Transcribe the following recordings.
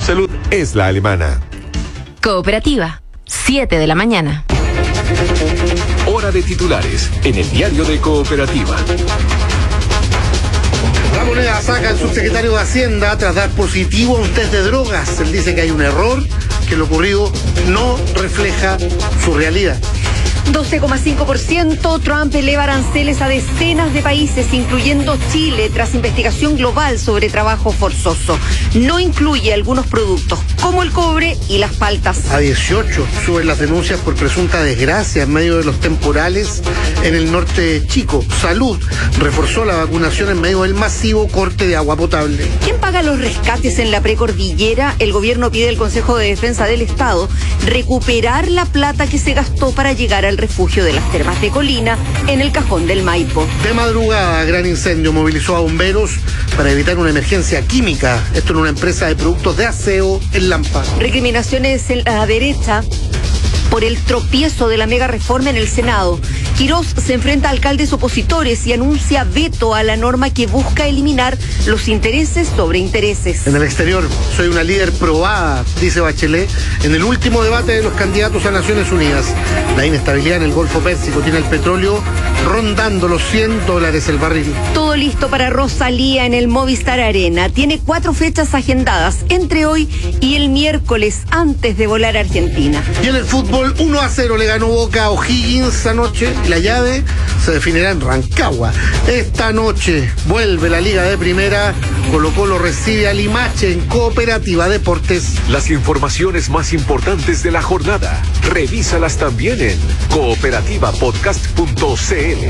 salud es la alemana. Cooperativa, 7 de la mañana. Hora de titulares en el diario de Cooperativa. La Moneda saca al subsecretario de Hacienda tras dar positivo a un test de drogas. Él dice que hay un error, que lo ocurrido no refleja su realidad. 12,5%, Trump eleva aranceles a decenas de países, incluyendo Chile, tras investigación global sobre trabajo forzoso. No incluye algunos productos, como el cobre y las paltas. A 18 suben las denuncias por presunta desgracia en medio de los temporales en el norte chico. Salud reforzó la vacunación en medio del masivo corte de agua potable. ¿Quién paga los rescates en la precordillera? El gobierno pide al Consejo de Defensa del Estado recuperar la plata que se gastó para llegar al refugio de las Termas de Colina en el Cajón del Maipo. De madrugada, gran incendio movilizó a bomberos para evitar una emergencia química. Esto en una empresa de productos de aseo en Lampa. Recriminaciones en la derecha por el tropiezo de la mega reforma en el Senado. Quirós se enfrenta a alcaldes opositores y anuncia veto a la norma que busca eliminar los intereses sobre intereses. En el exterior, soy una líder probada, dice Bachelet, en el último debate de los candidatos a Naciones Unidas. La inestabilidad en el Golfo Pérsico tiene el petróleo rondando los $100 el barril. Todo listo para Rosalía en el Movistar Arena. Tiene 4 fechas agendadas, entre hoy y el miércoles, antes de volar a Argentina. Y en el fútbol, 1-0 le ganó Boca a O'Higgins anoche. La llave se definirá en Rancagua. Esta noche vuelve la Liga de Primera. Colo-Colo recibe a Limache en Cooperativa Deportes. Las informaciones más importantes de la jornada, revísalas también en cooperativapodcast.cl.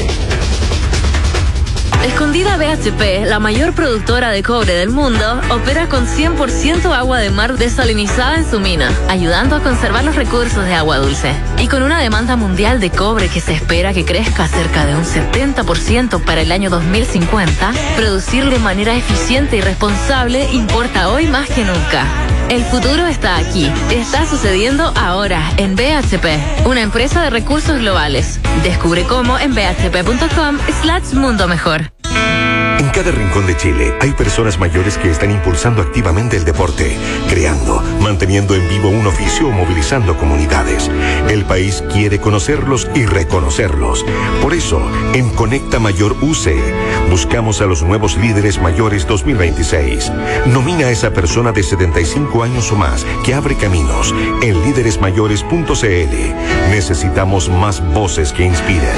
Escondida BHP, la mayor productora de cobre del mundo, opera con 100% agua de mar desalinizada en su mina, ayudando a conservar los recursos de agua dulce. Y con una demanda mundial de cobre que se espera que crezca cerca de un 70% para el año 2050, producir de manera eficiente y responsable importa hoy más que nunca. El futuro está aquí. Está sucediendo ahora en BHP, una empresa de recursos globales. Descubre cómo en bhp.com/mundo mejor. En cada rincón de Chile hay personas mayores que están impulsando activamente el deporte, creando, manteniendo en vivo un oficio o movilizando comunidades. El país quiere conocerlos y reconocerlos. Por eso, en Conecta Mayor UC, buscamos a los nuevos líderes mayores 2026. Nomina a esa persona de 75 años o más que abre caminos en líderesmayores.cl. Necesitamos más voces que inspiren.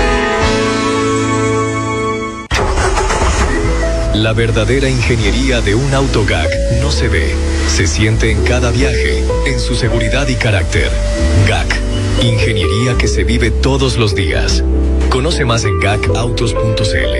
La verdadera ingeniería de un auto GAC no se ve, se siente en cada viaje, en su seguridad y carácter. GAC, ingeniería que se vive todos los días. Conoce más en gacautos.cl.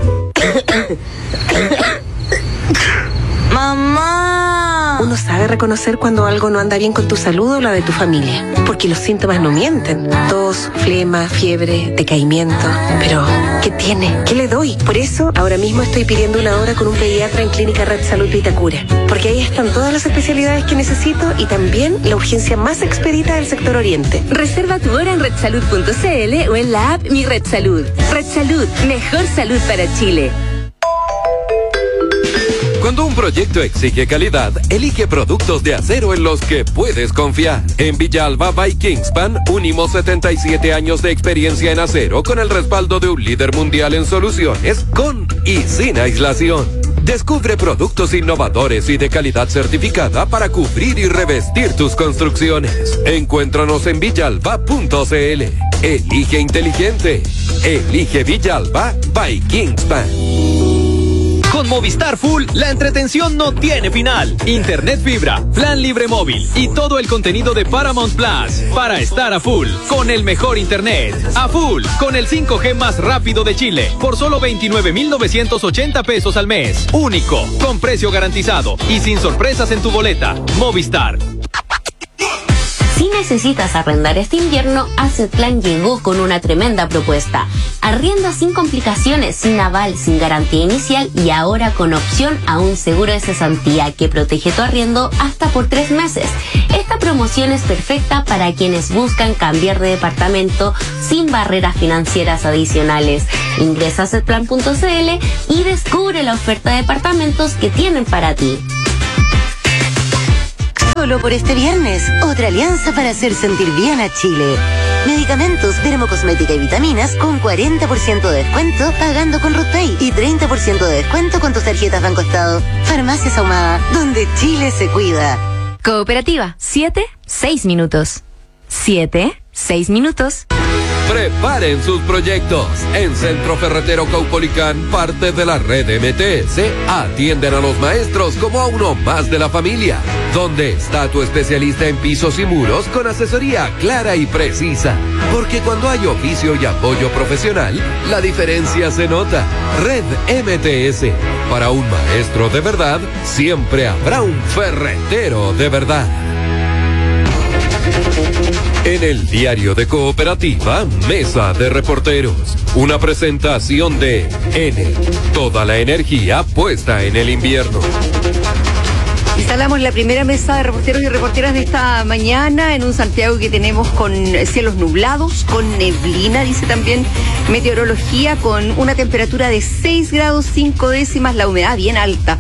¡Mamá! Uno sabe reconocer cuando algo no anda bien con tu salud o la de tu familia, porque los síntomas no mienten. Tos, flema, fiebre, decaimiento. Pero, ¿qué tiene? ¿Qué le doy? Por eso, ahora mismo estoy pidiendo una hora con un pediatra en Clínica Red Salud Vitacura, porque ahí están todas las especialidades que necesito y también la urgencia más expedita del sector oriente. Reserva tu hora en redsalud.cl o en la app Mi Red Salud. Red Salud, mejor salud para Chile. Cuando un proyecto exige calidad, elige productos de acero en los que puedes confiar. En Villalba by Kingspan, unimos 77 años de experiencia en acero con el respaldo de un líder mundial en soluciones, con y sin aislación. Descubre productos innovadores y de calidad certificada para cubrir y revestir tus construcciones. Encuéntranos en villalba.cl. Elige inteligente. Elige Villalba by Kingspan. Con Movistar Full, la entretención no tiene final. Internet fibra, plan libre móvil y todo el contenido de Paramount Plus para estar a full con el mejor internet. A full con el 5G más rápido de Chile por solo 29,980 pesos al mes. Único, con precio garantizado y sin sorpresas en tu boleta. Movistar. Si necesitas arrendar este invierno, Assetplan llegó con una tremenda propuesta. Arrienda sin complicaciones, sin aval, sin garantía inicial y ahora con opción a un seguro de cesantía que protege tu arriendo hasta por 3 meses. Esta promoción es perfecta para quienes buscan cambiar de departamento sin barreras financieras adicionales. Ingresa a assetplan.cl y descubre la oferta de departamentos que tienen para ti. solo por este viernes. Otra alianza para hacer sentir bien a Chile. Medicamentos, dermocosmética y vitaminas con 40% de descuento pagando con RutPay y 30% de descuento con tus tarjetas Banco Estado. Farmacias Ahumada, donde Chile se cuida. Cooperativa, 7, 6 minutos. 7, 6 minutos. Preparen sus proyectos. En Centro Ferretero Caupolicán, parte de la red MTS, atienden a los maestros como a uno más de la familia. ¿Dónde está tu especialista en pisos y muros con asesoría clara y precisa? Porque cuando hay oficio y apoyo profesional, la diferencia se nota. Red MTS. Para un maestro de verdad, siempre habrá un ferretero de verdad. En el diario de Cooperativa, Mesa de Reporteros. Una presentación de Enel. Toda la energía puesta en el invierno. Instalamos la primera mesa de reporteros y reporteras de esta mañana en un Santiago que tenemos con cielos nublados, con neblina, dice también meteorología, con una temperatura de 6 grados 5 décimas, la humedad bien alta,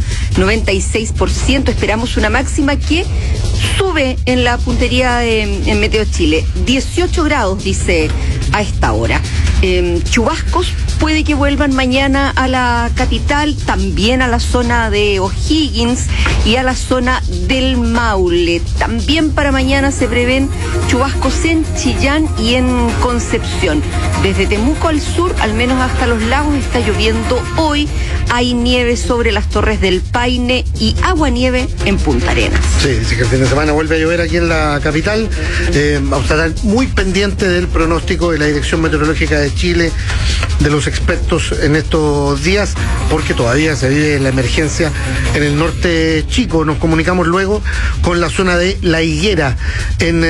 96%. Esperamos una máxima que sube en la puntería en Meteo Chile. 18 grados, dice a esta hora. Chubascos puede que vuelvan mañana a la capital, también a la zona de O'Higgins y a la zona del Maule. También para mañana se prevén chubascos en Chillán y en Concepción. Desde Temuco al sur, al menos hasta Los Lagos, está lloviendo hoy. Hay nieve sobre las Torres del Paine y aguanieve en Punta Arenas. Sí, dice que el fin de semana vuelve a llover aquí en la capital. Vamos a estar muy pendiente del pronóstico de la Dirección Meteorológica de Chile, de los expertos en estos días, porque todavía se vive la emergencia en el norte chico. Nos comunicamos luego con la zona de La Higuera, en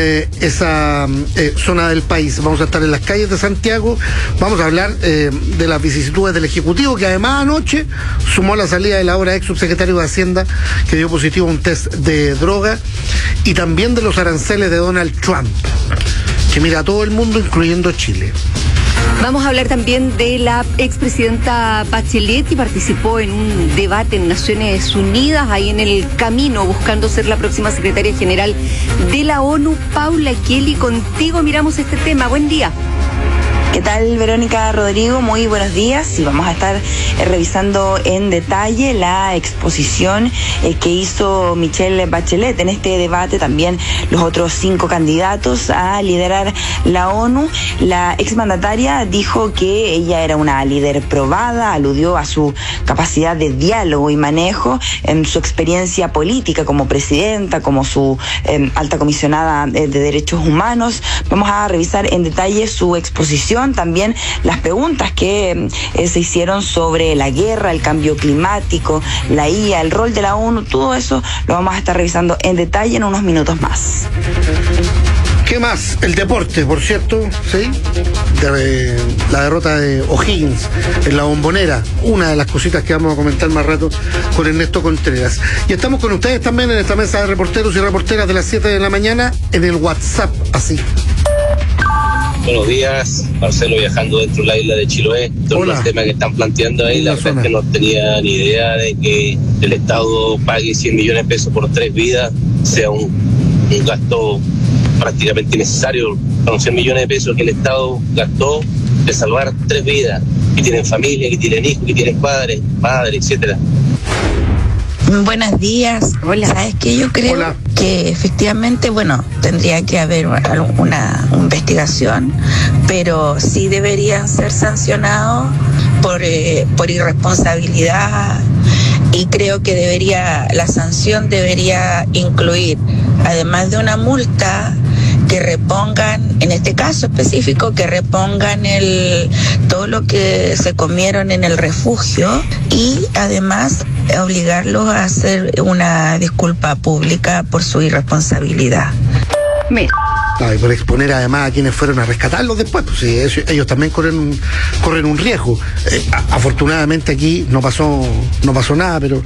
esa zona del país. Vamos a estar en las calles de Santiago, vamos a hablar de las vicisitudes del Ejecutivo, que además anoche sumó la salida del ahora ex subsecretario de Hacienda, que dio positivo a un test de droga, y también de los aranceles de Donald Trump, que mira a todo el mundo, incluyendo Chile. Vamos a hablar también de la expresidenta Bachelet, que participó en un debate en Naciones Unidas, ahí en el camino, buscando ser la próxima secretaria general de la ONU. Paula Kelly, contigo miramos este tema. Buen día. ¿Qué tal, Verónica, Rodrigo? Muy buenos días, y vamos a estar revisando en detalle la exposición que hizo Michelle Bachelet en este debate, también los otros 5 candidatos a liderar la ONU. La exmandataria dijo que ella era una líder probada, aludió a su capacidad de diálogo y manejo, en su experiencia política como presidenta, como su alta comisionada de derechos humanos. Vamos a revisar en detalle su exposición, también las preguntas que se hicieron sobre la guerra, el cambio climático, la IA, el rol de la ONU. Todo eso lo vamos a estar revisando en detalle en unos minutos más. ¿Qué más? El deporte, por cierto, ¿sí? La derrota de O'Higgins en la Bombonera, una de las cositas que vamos a comentar más rato con Ernesto Contreras. Y estamos con ustedes también en esta mesa de reporteros y reporteras de las 7 de la mañana en el WhatsApp, así. Buenos días, Marcelo, viajando dentro de la isla de Chiloé. Todos los temas que están planteando ahí, la verdad es que no tenía ni idea de que el Estado pague 100 millones de pesos por 3 vidas, sea un gasto prácticamente innecesario. Con 100 millones de pesos que el Estado gastó de salvar 3 vidas, que tienen familia, que tienen hijos, que tienen padres, madres, etcétera. Buenos días. Hola. ¿Sabes qué? Yo creo que efectivamente, tendría que haber una investigación, pero sí deberían ser sancionados por irresponsabilidad, y creo que la sanción debería incluir, además de una multa, que repongan, en este caso específico, que repongan todo lo que se comieron en el refugio, y además obligarlos a hacer una disculpa pública por su irresponsabilidad. Y por exponer además a quienes fueron a rescatarlos después, pues sí, ellos también corren un riesgo. Afortunadamente aquí no pasó nada, pero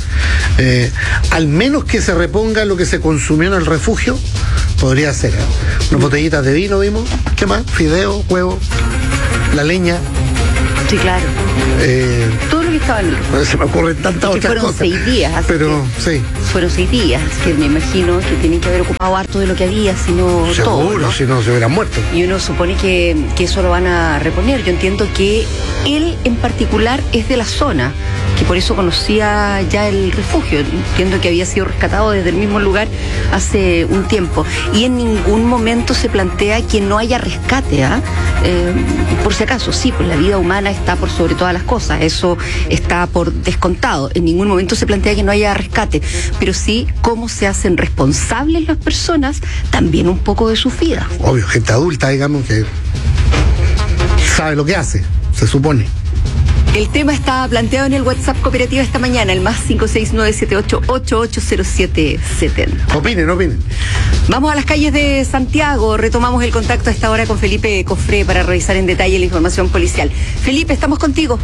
al menos que se reponga lo que se consumió en el refugio, podría ser. Unas botellitas de vino vimos, ¿qué más? Fideo, huevo, la leña. Sí, claro. Todo lo que estaba en el refugio. Se me ocurren tantas otras fueron cosas. 6 días. Pero, sí. Fueron 6 días, que me imagino que tienen que haber ocupado harto de lo que había, si no todo. Seguro, si no se hubieran muerto. Y uno supone que eso lo van a reponer. Yo entiendo que él en particular es de la zona, que por eso conocía ya el refugio. Entiendo que había sido rescatado desde el mismo lugar hace un tiempo. Y en ningún momento se plantea que no haya rescate, ¿ah? Por si acaso, sí, pues la vida humana está por sobre todas las cosas, eso está por descontado. En ningún momento se plantea que no haya rescate, pero sí cómo se hacen responsables las personas también un poco de sus vidas. Obvio, gente adulta, digamos, que sabe lo que hace, se supone. El tema está planteado en el WhatsApp Cooperativa esta mañana, el más 56978880770. Opinen. Vamos a las calles de Santiago, retomamos el contacto a esta hora con Felipe Cofré para revisar en detalle la información policial. Felipe, estamos contigo.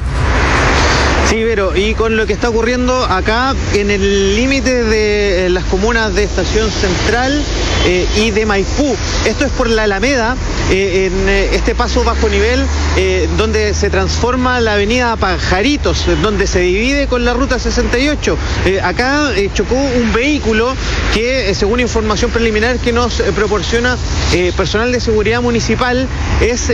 Sí, Vero, y con lo que está ocurriendo acá en el límite de las comunas de Estación Central y de Maipú. Esto es por la Alameda, en este paso bajo nivel, donde se transforma la avenida Pajaritos, donde se divide con la ruta 68. Acá chocó un vehículo que, según información preliminar que nos proporciona personal de seguridad municipal, es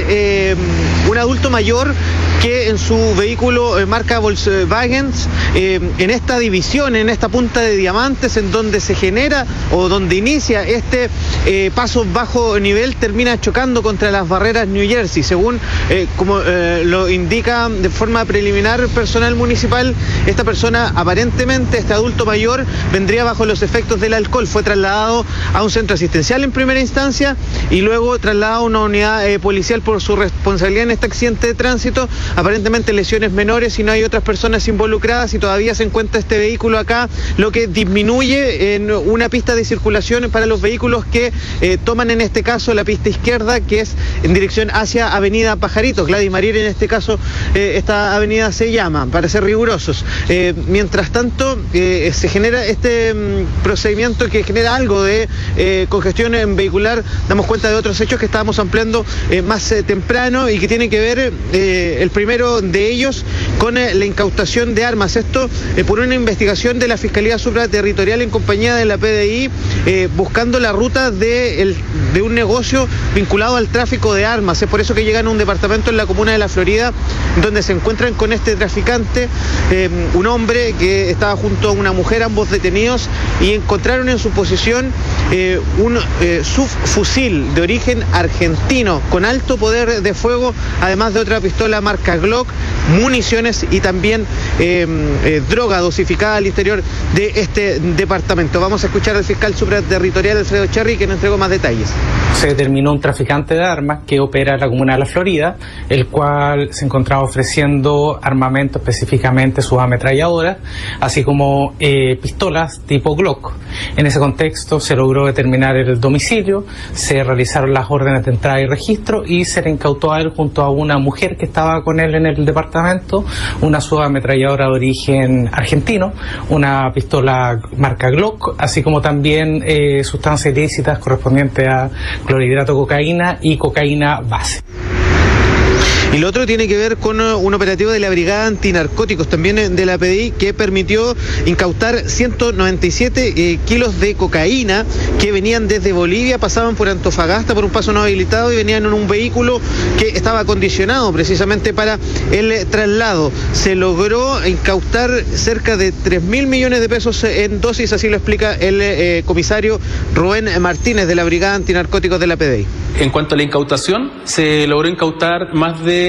un adulto mayor que en su vehículo marca Volkswagen, en esta división, en esta punta de diamantes, en donde se genera o donde inicia este paso bajo nivel, termina chocando contra las barreras New Jersey. Según como lo indica de forma preliminar personal municipal, esta persona, aparentemente este adulto mayor, vendría bajo los efectos del alcohol. Fue trasladado a un centro asistencial en primera instancia y luego trasladado a una unidad policial por su responsabilidad en este accidente de tránsito. Aparentemente lesiones menores y no hay otras personas involucradas, y todavía se encuentra este vehículo acá, lo que disminuye en una pista de circulación para los vehículos que toman en este caso la pista izquierda, que es en dirección hacia Avenida Pajaritos. Gladys Mariel, en este caso esta avenida se llama, para ser rigurosos. Mientras tanto se genera este procedimiento que genera algo de congestión vehicular. Damos cuenta de otros hechos que estábamos ampliando más temprano y que tienen que ver el primero de ellos con la incautación de armas. Esto por una investigación de la Fiscalía Supraterritorial en compañía de la PDI, buscando la ruta de un negocio vinculado al tráfico de armas. Es por eso que llegan a un departamento en la comuna de La Florida, donde se encuentran con este traficante, un hombre que estaba junto a una mujer, ambos detenidos, y encontraron en su posesión un subfusil de origen argentino con alto poder de fuego, además de otra pistola marca Glock, municiones y también droga dosificada al interior de este departamento. Vamos a escuchar al fiscal supraterritorial Alfredo Cherry, que nos entregó más detalles. Se determinó un traficante de armas que opera en la comuna de La Florida, el cual se encontraba ofreciendo armamento, específicamente sus ametralladoras, así como pistolas tipo Glock. En ese contexto se logró determinar el domicilio, se realizaron las órdenes de entrada y registro y se le incautó a él junto a una mujer que estaba con él en el departamento una subametralladora de origen argentino, una pistola marca Glock, así como también sustancias ilícitas correspondientes a clorhidrato de cocaína y cocaína base. Y lo otro tiene que ver con un operativo de la Brigada Antinarcóticos, también de la PDI, que permitió incautar 197 kilos de cocaína que venían desde Bolivia, pasaban por Antofagasta por un paso no habilitado y venían en un vehículo que estaba acondicionado precisamente para el traslado. Se logró incautar cerca de 3.000 millones de pesos en dosis, así lo explica el comisario Rubén Martínez de la Brigada Antinarcóticos de la PDI. En cuanto a la incautación, se logró incautar más de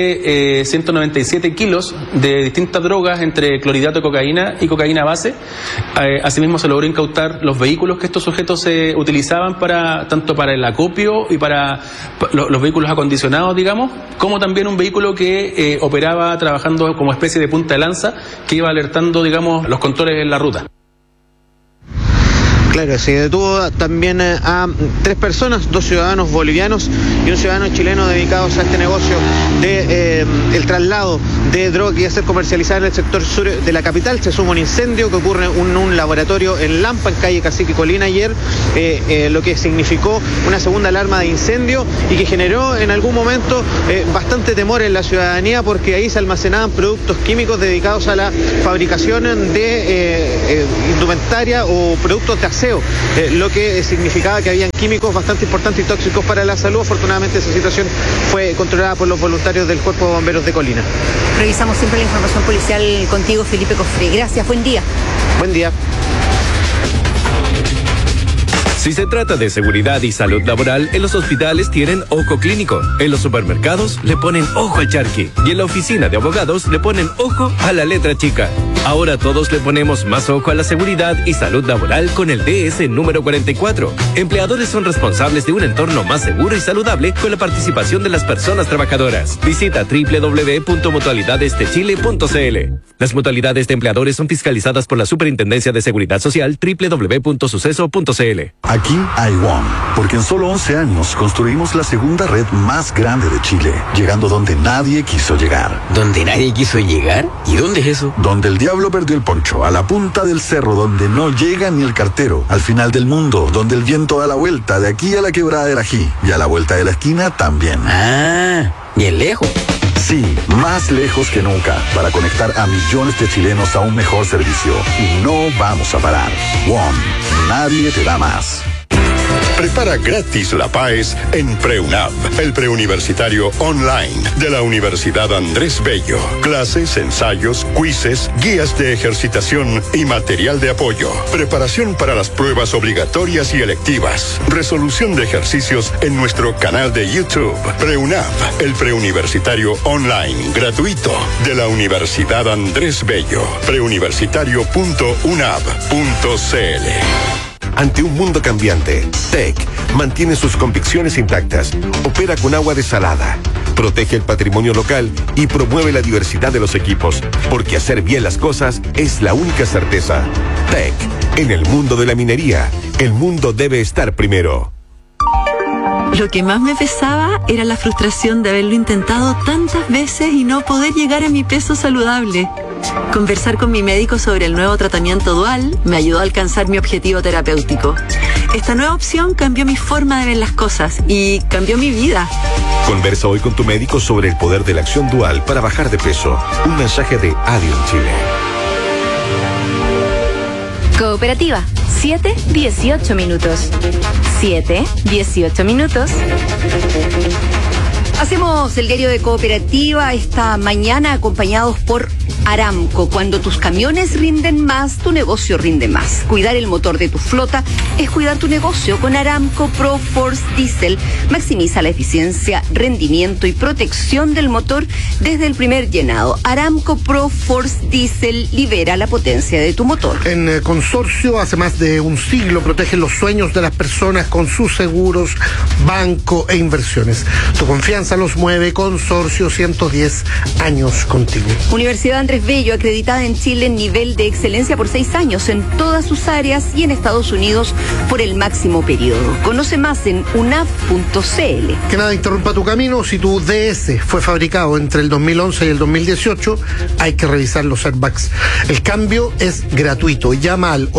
197 kilos de distintas drogas entre clorhidrato de cocaína y cocaína base. Asimismo, se logró incautar los vehículos que estos sujetos se utilizaban tanto para el acopio y para los vehículos acondicionados, digamos, como también un vehículo que operaba trabajando como especie de punta de lanza que iba alertando, digamos, los controles en la ruta. Claro, se detuvo también a 3 personas, 2 ciudadanos bolivianos y un ciudadano chileno dedicados a este negocio de el traslado de droga que iba a ser comercializada en el sector sur de la capital. Se suma un incendio que ocurre en un laboratorio en Lampa, en calle Cacique Colina ayer, lo que significó una segunda alarma de incendio y que generó en algún momento bastante temor en la ciudadanía, porque ahí se almacenaban productos químicos dedicados a la fabricación de indumentaria o productos de aseo, lo que significaba que habían químicos bastante importantes y tóxicos para la salud. Afortunadamente esa situación fue controlada por los voluntarios del Cuerpo de Bomberos de Colina. Revisamos siempre la información policial contigo, Felipe Cofré. Gracias, buen día. Buen día. Si se trata de seguridad y salud laboral, en los hospitales tienen ojo clínico, en los supermercados le ponen ojo al charqui y en la oficina de abogados le ponen ojo a la letra chica. Ahora todos le ponemos más ojo a la seguridad y salud laboral con el DS número 44. Empleadores son responsables de un entorno más seguro y saludable con la participación de las personas trabajadoras. Visita www.mutualidadesdechile.cl. Las mutualidades de empleadores son fiscalizadas por la Superintendencia de Seguridad Social, www.suceso.cl. Aquí hay WOM, porque en solo 11 años construimos la segunda red más grande de Chile, llegando donde nadie quiso llegar. ¿Donde nadie quiso llegar? ¿Y dónde es eso? Donde el diablo perdió el poncho, a la punta del cerro, donde no llega ni el cartero, al final del mundo, donde el viento da la vuelta, de aquí a la quebrada del Ají, y a la vuelta de la esquina también. Ah, bien lejos. Sí, más lejos que nunca, para conectar a millones de chilenos a un mejor servicio. Y no vamos a parar. WOM, nadie te da más. Prepara gratis la PAES en PreUnab, el preuniversitario online de la Universidad Andrés Bello. Clases, ensayos, quizzes, guías de ejercitación y material de apoyo. Preparación para las pruebas obligatorias y electivas. Resolución de ejercicios en nuestro canal de YouTube. PreUnab, el preuniversitario online gratuito de la Universidad Andrés Bello. preuniversitario.unab.cl. Ante un mundo cambiante, TEC mantiene sus convicciones intactas, opera con agua desalada, protege el patrimonio local y promueve la diversidad de los equipos, porque hacer bien las cosas es la única certeza. TEC, en el mundo de la minería, el mundo debe estar primero. Lo que más me pesaba era la frustración de haberlo intentado tantas veces y no poder llegar a mi peso saludable. Conversar con mi médico sobre el nuevo tratamiento dual me ayudó a alcanzar mi objetivo terapéutico. Esta nueva opción cambió mi forma de ver las cosas y cambió mi vida. Conversa hoy con tu médico sobre el poder de la acción dual para bajar de peso. Un mensaje de Adion Chile. Cooperativa, 7:18 minutos. 7:18 minutos. Hacemos el diario de Cooperativa esta mañana acompañados por Aramco. Cuando tus camiones rinden más, tu negocio rinde más. Cuidar el motor de tu flota es cuidar tu negocio. Con Aramco Pro Force Diesel maximiza la eficiencia, rendimiento y protección del motor desde el primer llenado. Aramco Pro Force Diesel libera la potencia de tu motor. En Consorcio, hace más de un siglo, protege los sueños de las personas con sus seguros, banco e inversiones. Tu confianza los mueve. Consorcio, 110 años contigo. Universidad Andrés Bello, acreditada en Chile en nivel de excelencia por 6 años en todas sus áreas y en Estados Unidos por el máximo periodo. Conoce más en unab.cl. Que nada interrumpa tu camino. Si tu DS fue fabricado entre el 2011 y el 2018, hay que revisar los airbags. El cambio es gratuito. Llama al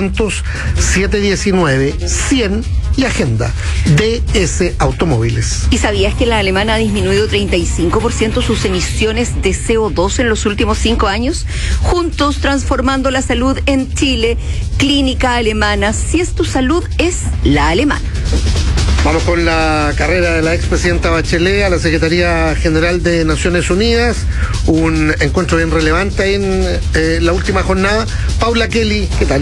800-719-100 y agenda DS Automóviles. ¿Y sabías que la alemana ha disminuido 35% sus emisiones de CO2 en los últimos 5 años? Juntos transformando la salud en Chile. Clínica Alemana. Si es tu salud, es la alemana. Vamos con la carrera de la expresidenta Bachelet a la Secretaría General de Naciones Unidas. Un encuentro bien relevante en la última jornada. Paula Kelly, ¿qué tal?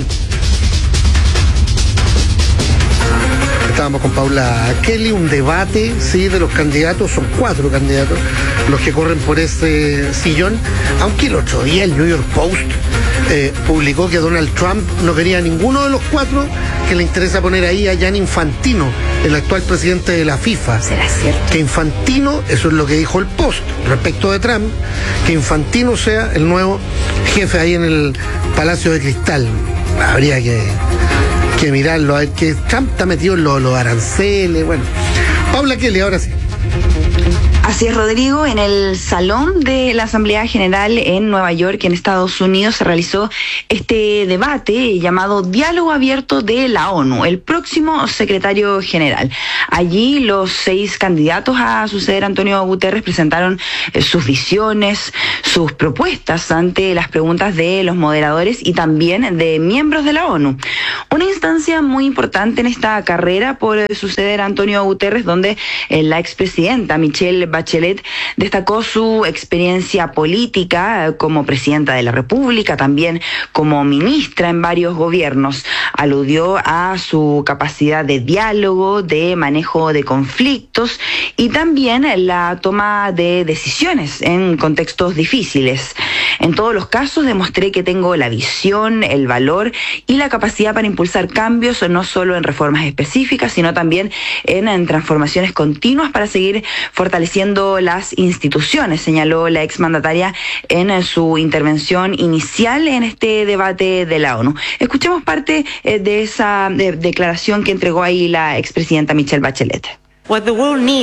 Estábamos con Paula Kelly, un debate, sí, de los candidatos, son 4 candidatos los que corren por ese sillón, aunque el otro día el New York Post publicó que Donald Trump no quería a ninguno de los 4, que le interesa poner ahí a Gianni Infantino, el actual presidente de la FIFA. ¿Será cierto? Que Infantino, eso es lo que dijo el Post respecto de Trump, que Infantino sea el nuevo jefe ahí en el Palacio de Cristal. Habría que que mirarlo, a ver que Trump está metido en los aranceles, bueno. Paula Kelly, ahora sí. Así es, Rodrigo. En el salón de la Asamblea General en Nueva York, en Estados Unidos, se realizó este debate llamado Diálogo Abierto de la ONU, el próximo secretario general. Allí los 6 candidatos a suceder a Antonio Guterres presentaron sus visiones, sus propuestas ante las preguntas de los moderadores y también de miembros de la ONU. Una instancia muy importante en esta carrera por suceder a Antonio Guterres, donde la expresidenta Michelle Bachelet destacó su experiencia política como presidenta de la República, también como ministra en varios gobiernos. Aludió a su capacidad de diálogo, de manejo de conflictos y también la toma de decisiones en contextos difíciles. En todos los casos demostré que tengo la visión, el valor y la capacidad para impulsar cambios, no solo en reformas específicas, sino también en transformaciones continuas para seguir fortaleciendo las instituciones, señaló la exmandataria en su intervención inicial en este debate de la ONU. Escuchemos parte de esa declaración que entregó ahí la expresidenta Michelle Bachelet. Lo que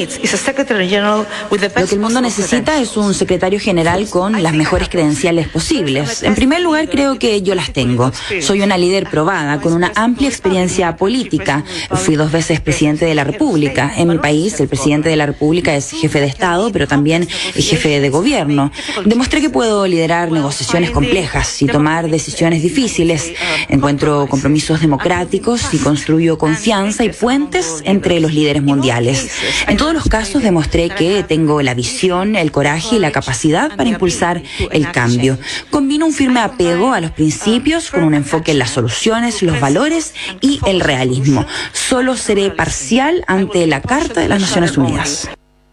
el mundo necesita es un secretario general con las mejores credenciales posibles. En primer lugar, creo que yo las tengo. Soy una líder probada, con una amplia experiencia política. Fui 2 veces presidente de la República. En mi país, el presidente de la República es jefe de Estado, pero también jefe de gobierno. Demostré que puedo liderar negociaciones complejas y tomar decisiones difíciles. Encuentro compromisos democráticos y construyo confianza y puentes entre los líderes mundiales. En todos los casos demostré que tengo la visión, el coraje y la capacidad para impulsar el cambio. Combino un firme apego a los principios con un enfoque en las soluciones, los valores y el realismo. Solo seré parcial ante la Carta de las Naciones Unidas.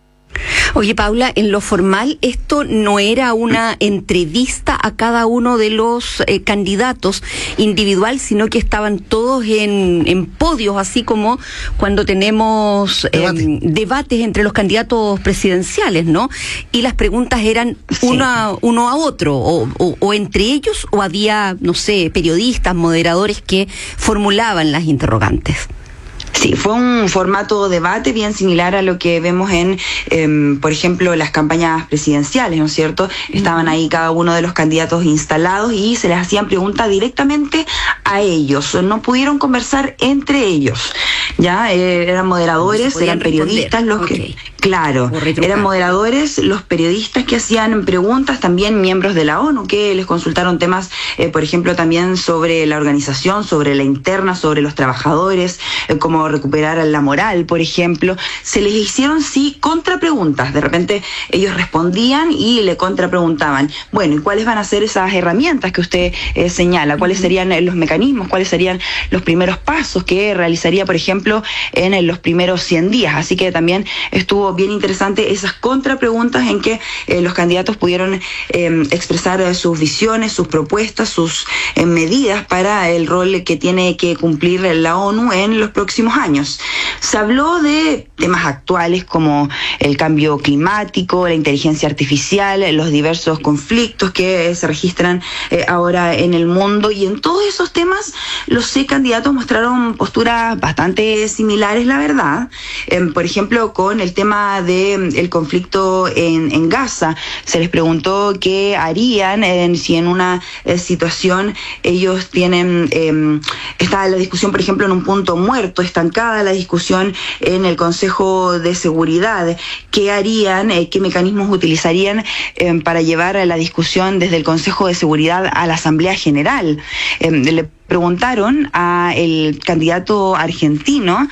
Oye, Paula, en lo formal, esto no era una entrevista a cada uno de los candidatos individual, sino que estaban todos en podios, así como cuando tenemos debates entre los candidatos presidenciales, ¿no? Y las preguntas eran uno a otro, o entre ellos, o había, no sé, periodistas, moderadores que formulaban las interrogantes. Sí, fue un formato debate bien similar a lo que vemos en, por ejemplo, las campañas presidenciales, ¿no es cierto? Estaban ahí cada uno de los candidatos instalados y se les hacían preguntas directamente a ellos. No pudieron conversar entre ellos, ¿ya? Eran moderadores, eran periodistas los que... Claro, eran moderadores, los periodistas que hacían preguntas, también miembros de la ONU que les consultaron temas, por ejemplo, también sobre la organización, sobre la interna, sobre los trabajadores, cómo recuperar la moral, por ejemplo. Se les hicieron, sí, contrapreguntas. De repente ellos respondían y le contrapreguntaban. Bueno, ¿y cuáles van a ser esas herramientas que usted señala? ¿Cuáles serían los mecanismos? ¿Cuáles serían los primeros pasos que realizaría, por ejemplo, en los primeros 100 días? Así que también estuvo bien interesante esas contrapreguntas en que los candidatos pudieron expresar sus visiones, sus propuestas, sus medidas para el rol que tiene que cumplir la ONU en los próximos años. Se habló de temas actuales como el cambio climático, la inteligencia artificial, los diversos conflictos que se registran ahora en el mundo, y en todos esos temas los 6 candidatos mostraron posturas bastante similares, la verdad. Por ejemplo, con el tema del conflicto en Gaza, se les preguntó qué harían si en una situación ellos tienen, está la discusión, por ejemplo, en un punto muerto, estancada la discusión en el Consejo de Seguridad. ¿Qué harían? ¿Qué mecanismos utilizarían para llevar a la discusión desde el Consejo de Seguridad a la Asamblea General? Le preguntaron a el candidato argentino,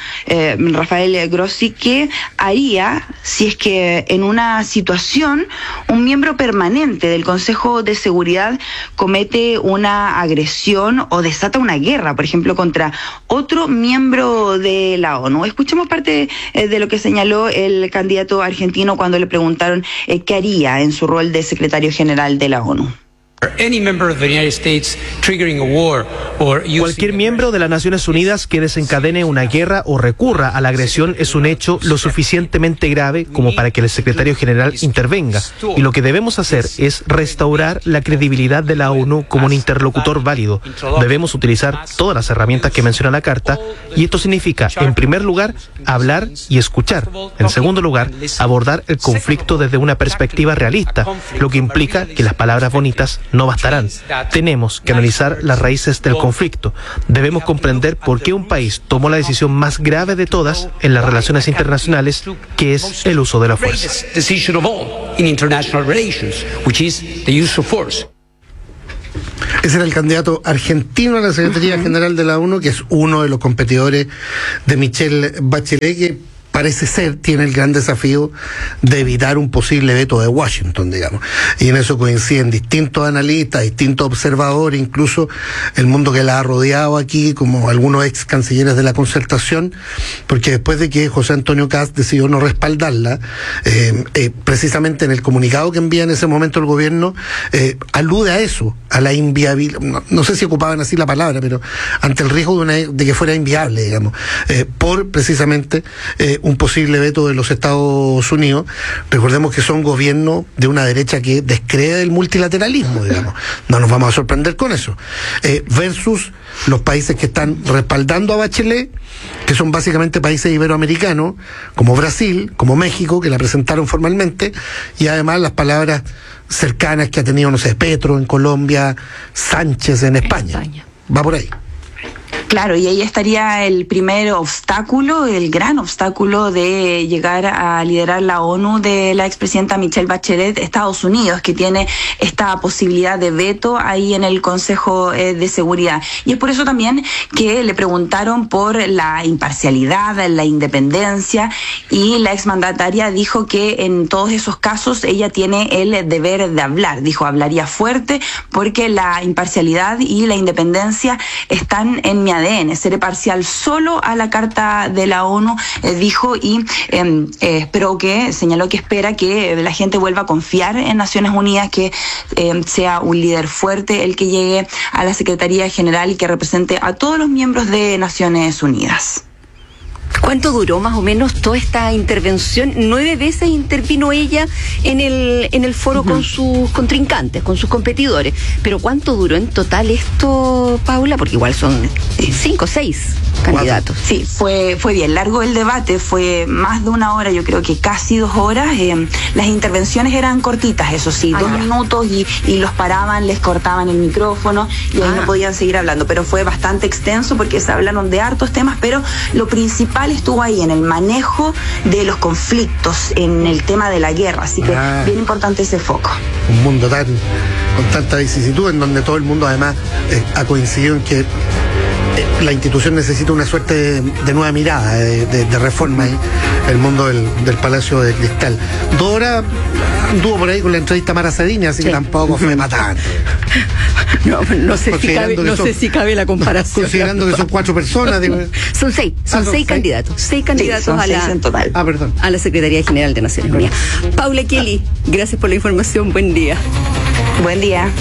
Rafael Grossi, qué haría si es que en una situación un miembro permanente del Consejo de Seguridad comete una agresión o desata una guerra, por ejemplo, contra otro miembro de la ONU. Escuchemos parte de lo que señaló el candidato argentino cuando le preguntaron qué haría en su rol de secretario general de la ONU. Cualquier miembro de las Naciones Unidas que desencadene una guerra o recurra a la agresión es un hecho lo suficientemente grave como para que el secretario general intervenga. Y lo que debemos hacer es restaurar la credibilidad de la ONU como un interlocutor válido. Debemos utilizar todas las herramientas que menciona la Carta, y esto significa, en primer lugar, hablar y escuchar. En segundo lugar, abordar el conflicto desde una perspectiva realista, lo que implica que las palabras bonitas no bastarán. Tenemos que analizar las raíces del conflicto. Debemos comprender por qué un país tomó la decisión más grave de todas en las relaciones internacionales, que es el uso de la fuerza. Ese era el candidato argentino a la Secretaría General de la ONU, que es uno de los competidores de Michelle Bachelet, que parece ser tiene el gran desafío de evitar un posible veto de Washington, digamos. Y en eso coinciden distintos analistas, distintos observadores, incluso el mundo que la ha rodeado aquí, como algunos ex cancilleres de la Concertación, porque después de que José Antonio Kast decidió no respaldarla, precisamente en el comunicado que envía en ese momento el gobierno, alude a eso, a la inviabilidad, no sé si ocupaban así la palabra, pero ante el riesgo de que fuera inviable, digamos, por precisamente un posible veto de los Estados Unidos. Recordemos que son gobiernos de una derecha que descree del multilateralismo, digamos. No nos vamos a sorprender con eso. Versus los países que están respaldando a Bachelet, que son básicamente países iberoamericanos, como Brasil, como México, que la presentaron formalmente, y además las palabras cercanas que ha tenido, no sé, Petro en Colombia, Sánchez en España. Va por ahí. Claro, y ahí estaría el primer obstáculo, el gran obstáculo de llegar a liderar la ONU de la expresidenta Michelle Bachelet, Estados Unidos, que tiene esta posibilidad de veto ahí en el Consejo de Seguridad. Y es por eso también que le preguntaron por la imparcialidad, la independencia, y la exmandataria dijo que en todos esos casos ella tiene el deber de hablar. Dijo, hablaría fuerte porque la imparcialidad y la independencia están en mi ADN, seré parcial solo a la Carta de la ONU, dijo, y señaló que espera que la gente vuelva a confiar en Naciones Unidas, que sea un líder fuerte el que llegue a la Secretaría General y que represente a todos los miembros de Naciones Unidas. ¿Cuánto duró más o menos toda esta intervención? 9 veces intervino ella en el foro con sus contrincantes, con sus competidores. Pero ¿cuánto duró en total esto, Paula? Porque igual son 5 o 6 candidatos. Sí, fue bien largo el debate, fue más de 1 hora, yo creo que casi 2 horas. Las intervenciones eran cortitas, eso sí, 2 minutos, y los paraban, les cortaban el micrófono y ahí no podían seguir hablando. Pero fue bastante extenso porque se hablaron de hartos temas, pero lo principal estuvo ahí en el manejo de los conflictos, en el tema de la guerra, así que bien importante ese foco. Un mundo con tanta vicisitud, en donde todo el mundo además ha coincidido en que la institución necesita una suerte de nueva mirada, de reforma ahí, el mundo del Palacio de Cristal. 2 horas anduvo por ahí con la entrevista a Mara Cedini, así que tampoco fue matante. No sé si cabe la comparación. Considerando que son 4 personas. Digo. Son 6 candidatos. 6 candidatos a la Secretaría General de Naciones Unidas. Paula Kelly, gracias por la información. Buen día. Buen día.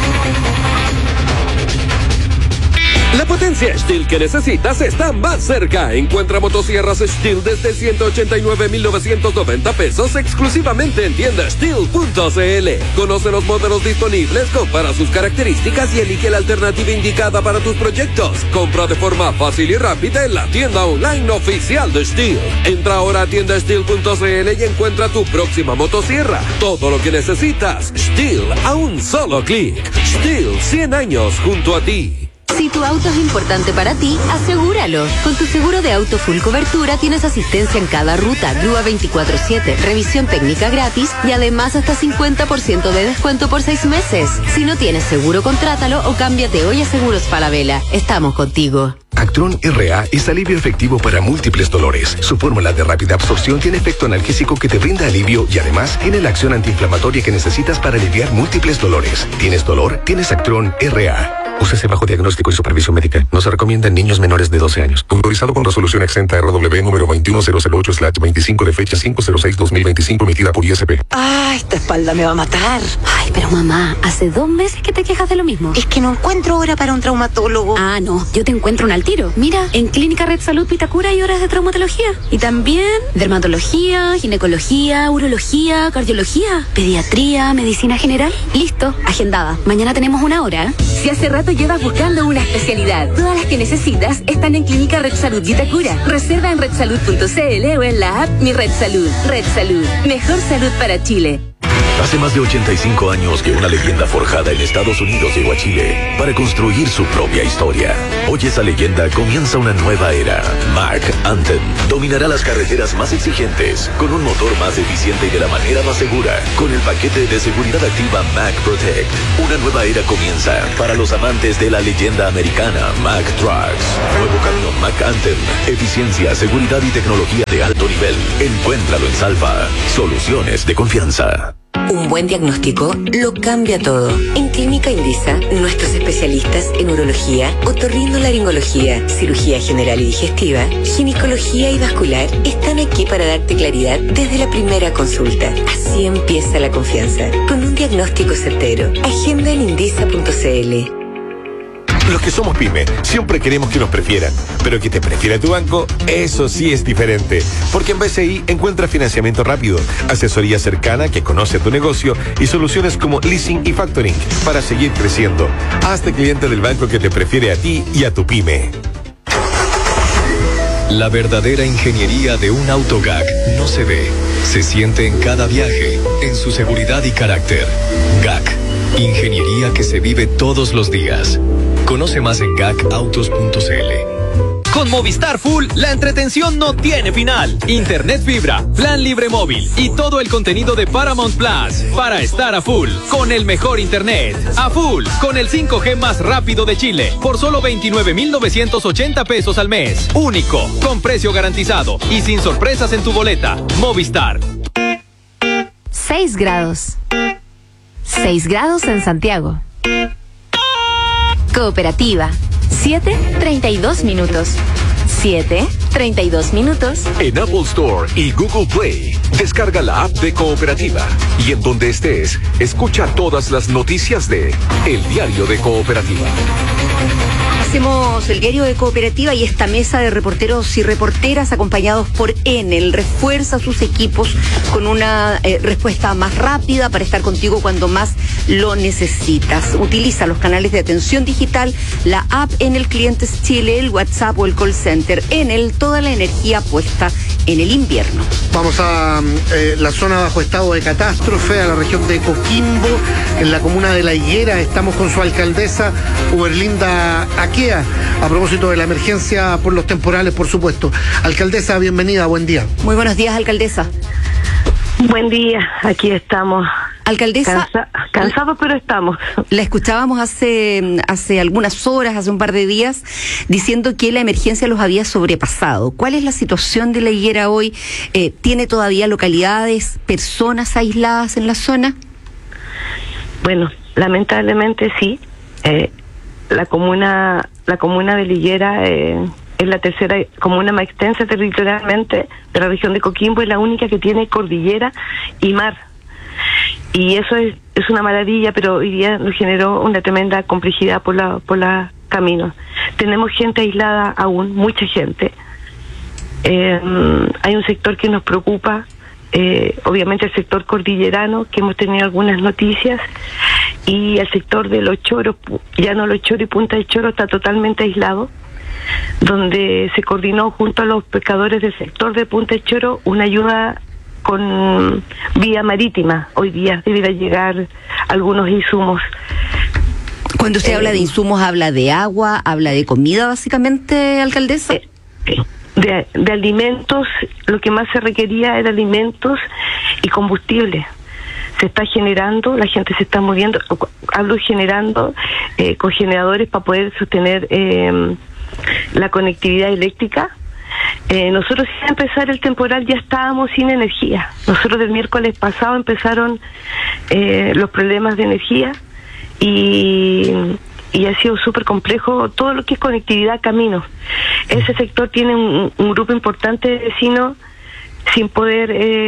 La potencia Stihl que necesitas está más cerca. Encuentra motosierras Stihl desde 189,990 pesos exclusivamente en tienda Stihl.cl. Conoce los modelos disponibles, compara sus características y elige la alternativa indicada para tus proyectos. Compra de forma fácil y rápida en la tienda online oficial de Stihl. Entra ahora a tienda Stihl.cl y encuentra tu próxima motosierra. Todo lo que necesitas, Stihl a un solo clic. Stihl, 100 años junto a ti. Si tu auto es importante para ti, asegúralo. Con tu seguro de auto full cobertura tienes asistencia en cada ruta, grúa 24/7, revisión técnica gratis y además hasta 50% de descuento por 6 meses. Si no tienes seguro, contrátalo o cámbiate hoy a Seguros Falabella. Estamos contigo. Actron RA es alivio efectivo para múltiples dolores. Su fórmula de rápida absorción tiene efecto analgésico que te brinda alivio y además tiene la acción antiinflamatoria que necesitas para aliviar múltiples dolores. ¿Tienes dolor? Tienes Actron RA. Úsese bajo diagnóstico y supervisión médica. No se recomienda en niños menores de 12 años. Autorizado con resolución exenta RW número 21008/25 de fecha 506/2025 emitida por ISP. ¡Ay, esta espalda me va a matar! Ay, pero mamá, hace 2 meses que te quejas de lo mismo. Es que no encuentro hora para un traumatólogo. Ah, no, yo te encuentro un al tiro. Mira, en Clínica Red Salud Vitacura hay horas de traumatología. Y también dermatología, ginecología, urología, cardiología, pediatría, medicina general. Listo, agendada. Mañana tenemos una hora. Si hace rato llevas buscando una especialidad, todas las que necesitas están en Clínica Red Salud Vitacura. Reserva en redsalud.cl o en la app Mi Red Salud. Red Salud, mejor salud para Chile. Hace más de 85 años que una leyenda forjada en Estados Unidos llegó a Chile para construir su propia historia. Hoy esa leyenda comienza una nueva era. Mack Anthem dominará las carreteras más exigentes con un motor más eficiente y de la manera más segura. Con el paquete de seguridad activa Mack Protect, una nueva era comienza para los amantes de la leyenda americana Mack Trucks. Nuevo camión Mack Anthem, eficiencia, seguridad y tecnología de alto nivel. Encuéntralo en Salva. Soluciones de confianza. Un buen diagnóstico lo cambia todo. En Clínica Indisa, nuestros especialistas en urología, otorrinolaringología, cirugía general y digestiva, ginecología y vascular están aquí para darte claridad desde la primera consulta. Así empieza la confianza, con un diagnóstico certero. Agenda en indisa.cl. Los que somos pyme siempre queremos que nos prefieran, pero que te prefiera tu banco, eso sí es diferente. Porque en BCI encuentras financiamiento rápido, asesoría cercana que conoce tu negocio y soluciones como leasing y factoring para seguir creciendo. Hazte cliente del banco que te prefiere a ti y a tu pyme. La verdadera ingeniería de un auto GAC no se ve, se siente en cada viaje, en su seguridad y carácter. GAC, ingeniería que se vive todos los días. Conoce más en gacautos.cl. Con Movistar Full, la entretención no tiene final. Internet fibra, plan libre móvil y todo el contenido de Paramount Plus para estar a full con el mejor internet. A full con el 5G más rápido de Chile por solo 29,980 pesos al mes. Único, con precio garantizado y sin sorpresas en tu boleta. Movistar. 6 grados. 6 grados en Santiago. Cooperativa. 7:32 minutos. 7:32 minutos. En Apple Store y Google Play, descarga la app de Cooperativa. Y en donde estés, escucha todas las noticias de El Diario de Cooperativa. Hacemos el diario de Cooperativa y esta mesa de reporteros y reporteras acompañados por Enel refuerza sus equipos con una respuesta más rápida para estar contigo cuando más lo necesitas. Utiliza los canales de atención digital, la app Enel Clientes Chile, el WhatsApp o el call center. Enel, toda la energía puesta en el invierno. Vamos a la zona bajo estado de catástrofe, a la región de Coquimbo, en la comuna de La Higuera. Estamos con su alcaldesa, Uberlinda Aquea, a propósito de la emergencia por los temporales, por supuesto. Alcaldesa, bienvenida, buen día. Muy buenos días, alcaldesa. Buen día, aquí estamos. Alcaldesa, cansados pero estamos. La escuchábamos hace algunas horas, hace un par de días, diciendo que la emergencia los había sobrepasado. ¿Cuál es la situación de La Higuera hoy? ¿Tiene todavía localidades, personas aisladas en la zona? Bueno, lamentablemente sí. La comuna de La Higuera es la tercera comuna más extensa territorialmente de la región de Coquimbo, es la única que tiene cordillera y mar. Y eso es una maravilla, pero hoy día nos generó una tremenda complejidad por la caminos. Tenemos gente aislada aún, mucha gente. Hay un sector que nos preocupa, obviamente el sector cordillerano, que hemos tenido algunas noticias, y el sector de Los Choros, Llano Los Choros y Punta del Choro está totalmente aislado, donde se coordinó junto a los pescadores del sector de Punta del Choro una ayuda con vía marítima. Hoy día debería llegar algunos insumos. Cuando usted habla de insumos, ¿habla de agua, habla de comida básicamente, alcaldesa? De alimentos, lo que más se requería era alimentos y combustible. Se está generando, la gente se está moviendo, hablo generando con generadores para poder sostener la conectividad eléctrica. Nosotros sin empezar el temporal ya estábamos sin energía. Nosotros del miércoles pasado empezaron los problemas de energía y y ha sido súper complejo todo lo que es conectividad, caminos. Ese sector tiene un grupo importante de vecinos sin poder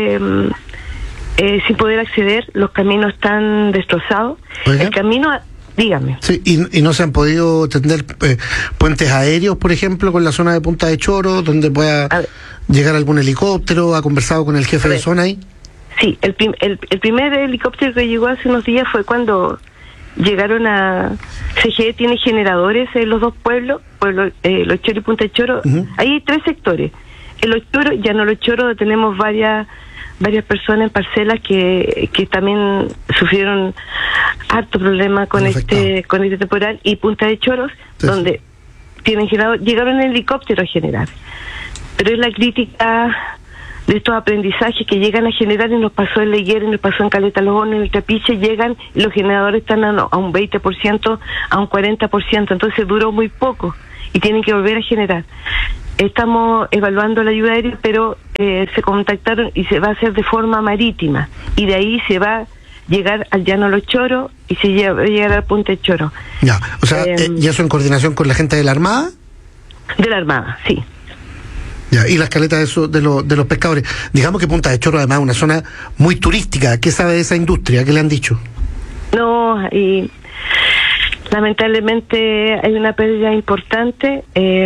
acceder, los caminos están destrozados. Oiga. El camino, dígame. Sí, y no se han podido tender puentes aéreos, por ejemplo, con la zona de Punta de Choro, donde pueda llegar algún helicóptero. ¿Ha conversado con el jefe de zona ahí? Sí, el primer helicóptero que llegó hace unos días fue cuando llegaron a... CGE tiene generadores en los dos pueblos, Los Choros y Punta de Choro. Ahí hay 3 sectores. En Los Choros, ya no Los Choros, tenemos varias personas en parcelas que también sufrieron harto problema con este temporal, y Punta de Choros, donde tienen generador, llegaron en helicóptero a generar. Pero es la crítica de estos aprendizajes que llegan a generar, y nos pasó en La Higuera, y nos pasó en Caleta Los Hornos, en el Trapiche, llegan y los generadores están a un 20%, a un 40%, entonces duró muy poco y tienen que volver a generar. Estamos evaluando la ayuda aérea, pero se contactaron y se va a hacer de forma marítima, y de ahí se va a llegar al Llano Los Choros y se va a llegar al Punta de Choro. Ya, o sea, ¿y eso en coordinación con la gente de la Armada? De la Armada, sí. Ya, y las caletas de los pescadores. Digamos que Punta de Choro además es una zona muy turística. ¿Qué sabe de esa industria? ¿Qué le han dicho? No, y lamentablemente hay una pérdida importante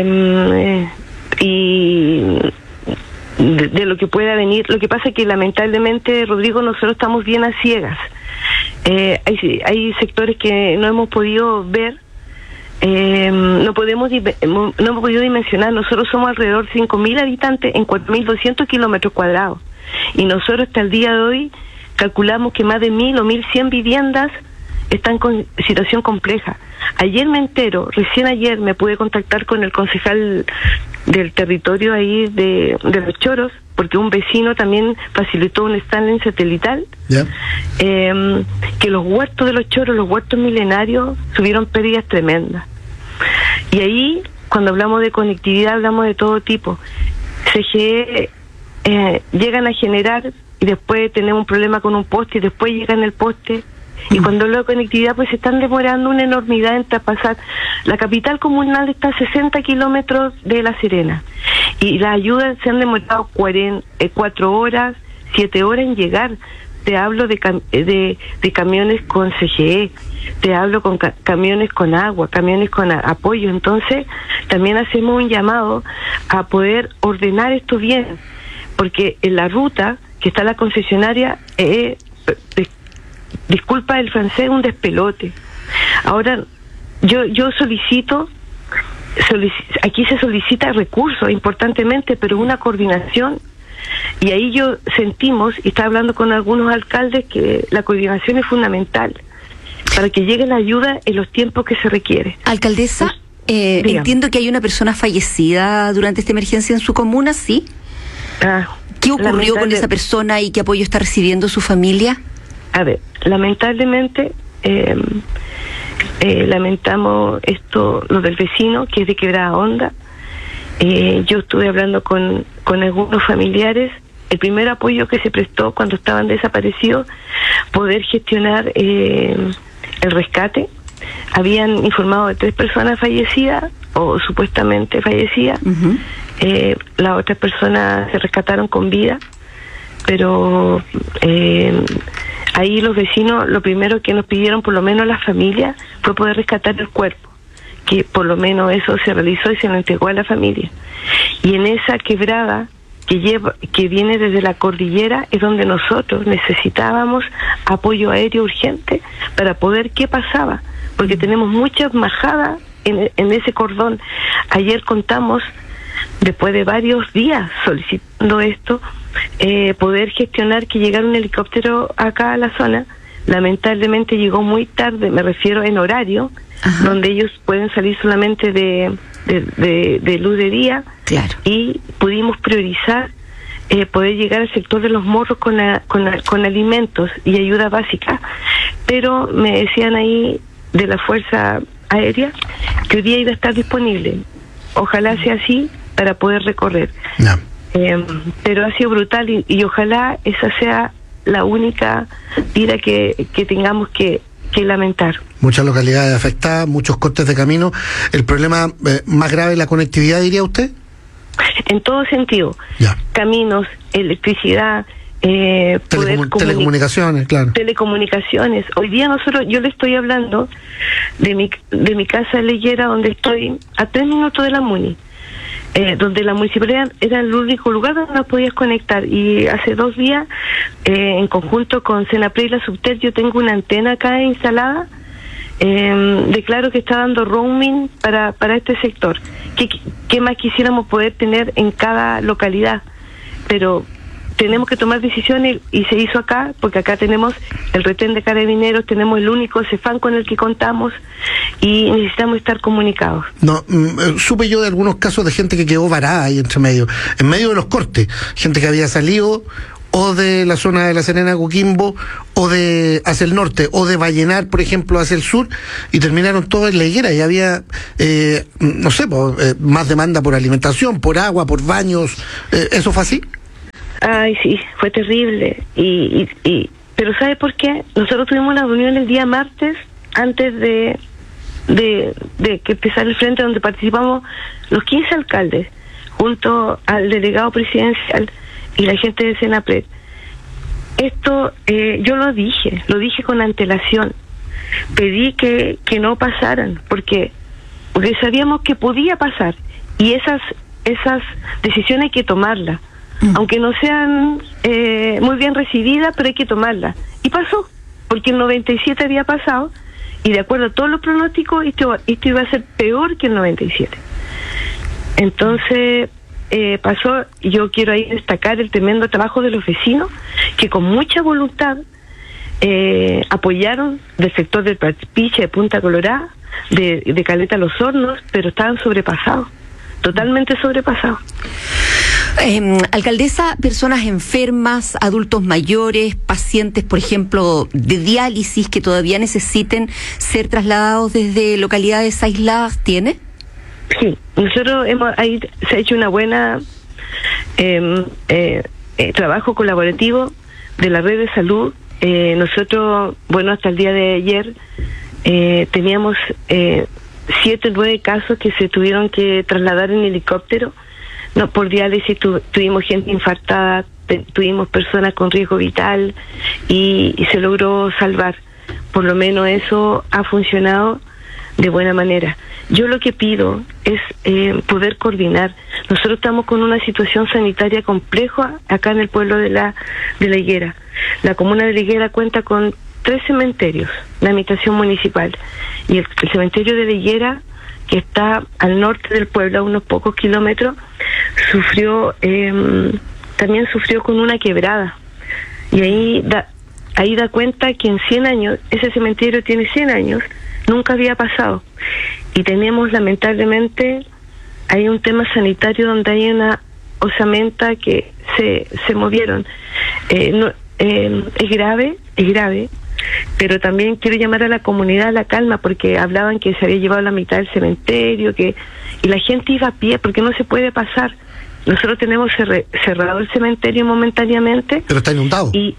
y de lo que pueda venir. Lo que pasa es que lamentablemente, Rodrigo, nosotros estamos bien a ciegas. Hay sectores que no hemos podido ver. No hemos podido dimensionar. Nosotros somos alrededor de 5.000 habitantes en 4.200 kilómetros cuadrados, y nosotros hasta el día de hoy calculamos que más de 1.000 o 1.100 viviendas están con situación compleja. Ayer me entero, recién ayer me pude contactar con el concejal del territorio ahí de Los Choros, porque un vecino también facilitó un Starlink satelital, que los huertos de Los Choros, los huertos milenarios, tuvieron pérdidas tremendas. Y ahí, cuando hablamos de conectividad, hablamos de todo tipo. CGE llegan a generar y después tenemos un problema con un poste, y después llegan el poste. Y cuando hablo de conectividad, pues se están demorando una enormidad en traspasar. La capital comunal está a 60 kilómetros de La Serena, y las ayudas se han demorado 4 horas, 7 horas en llegar. Te hablo de camiones con CGE, te hablo con camiones con agua, camiones con apoyo. Entonces también hacemos un llamado a poder ordenar esto bien, porque en la ruta que está la concesionaria, disculpa el francés, un despelote. Ahora yo solicito, aquí se solicita recursos importantemente, pero una coordinación. Y ahí sentimos, y está hablando con algunos alcaldes, que la coordinación es fundamental para que llegue la ayuda en los tiempos que se requiere. Alcaldesa, entiendo que hay una persona fallecida durante esta emergencia en su comuna, ¿sí? ¿Qué ocurrió con esa persona y qué apoyo está recibiendo su familia? A ver, lamentablemente lamentamos lo del vecino, que es de Quebrada Honda. Yo estuve hablando con algunos familiares. El primer apoyo que se prestó cuando estaban desaparecidos, poder gestionar el rescate. Habían informado de 3 personas fallecidas o supuestamente fallecidas. Las otras personas se rescataron con vida, pero ahí los vecinos, lo primero que nos pidieron, por lo menos las familias, fue poder rescatar el cuerpo, que por lo menos eso se realizó y se lo entregó a la familia. Y en esa quebrada que viene desde la cordillera es donde nosotros necesitábamos apoyo aéreo urgente para poder qué pasaba, porque tenemos muchas majadas en ese cordón. Ayer contamos, después de varios días solicitando esto, poder gestionar que llegara un helicóptero acá a la zona. Lamentablemente llegó muy tarde, me refiero en horario, donde ellos pueden salir solamente de luz de día. Claro. Y pudimos priorizar poder llegar al sector de Los Morros con alimentos y ayuda básica. Pero me decían ahí de la Fuerza Aérea que hoy día iba a estar disponible. Ojalá sea así para poder recorrer. Pero ha sido brutal y ojalá esa sea la única vida que tengamos que lamentar. Muchas localidades afectadas, muchos cortes de camino. ¿El problema más grave es la conectividad, diría usted? En todo sentido. Ya. Caminos, electricidad, telecomunicaciones, claro. Telecomunicaciones. Hoy día yo le estoy hablando de mi casa de Leyera, donde estoy a 3 minutos de la MUNI, donde la municipalidad era el único lugar donde nos podías conectar. Y hace 2 días, en conjunto con Senapred y la Subtel, yo tengo una antena acá instalada. Declaro que está dando roaming para este sector. ¿Qué más quisiéramos poder tener en cada localidad? Pero tenemos que tomar decisiones y se hizo acá, porque acá tenemos el retén de carabineros, tenemos el único CEFAM con el que contamos y necesitamos estar comunicados. No, supe yo de algunos casos de gente que quedó varada ahí en medio de los cortes, gente que había salido o de la zona de La Serena, Coquimbo, o de hacia el norte, o de Vallenar, por ejemplo, hacia el sur, y terminaron todos en la higuera, y había, no sé, más demanda por alimentación, por agua, por baños. ¿Eso fue así? Ay, sí, fue terrible. Pero ¿sabe por qué? Nosotros tuvimos una reunión el día martes, antes de que empezara el frente, donde participamos los 15 alcaldes, junto al delegado presidencial y la gente de Senapred. Esto yo lo dije con antelación. Pedí que no pasaran, porque sabíamos que podía pasar, y esas decisiones hay que tomarlas, aunque no sean muy bien recibidas, pero hay que tomarlas. Y pasó, porque el 97 había pasado, y de acuerdo a todos los pronósticos, esto iba a ser peor que el 97. Entonces pasó, y yo quiero ahí destacar el tremendo trabajo de los vecinos, que con mucha voluntad apoyaron del sector del Palpiche, de Punta Colorada, de Caleta Los Hornos, pero estaban sobrepasados, totalmente sobrepasados. Alcaldesa, personas enfermas, adultos mayores, pacientes, por ejemplo, de diálisis que todavía necesiten ser trasladados desde localidades aisladas, ¿tiene? Sí, nosotros ahí se ha hecho una buena trabajo colaborativo de la red de salud. Nosotros, hasta el día de ayer teníamos 7 o 9 casos que se tuvieron que trasladar en helicóptero. No, por diálisis tuvimos gente infartada, tuvimos personas con riesgo vital y se logró salvar. Por lo menos eso ha funcionado de buena manera. Yo lo que pido es poder coordinar. Nosotros estamos con una situación sanitaria compleja acá en el pueblo de la Higuera. La comuna de la Higuera cuenta con 3 cementerios, la administración municipal, y el cementerio de la Higuera, que está al norte del pueblo, a unos pocos kilómetros, también sufrió con una quebrada. Y ahí da cuenta que en 100 años, ese cementerio tiene 100 años, nunca había pasado. Y tenemos, lamentablemente, hay un tema sanitario donde hay una osamenta que se movieron. Es grave, pero también quiero llamar a la comunidad a la calma, porque hablaban que se había llevado la mitad del cementerio, y la gente iba a pie, porque no se puede pasar. Nosotros tenemos cerrado el cementerio momentáneamente. Pero está inundado. Y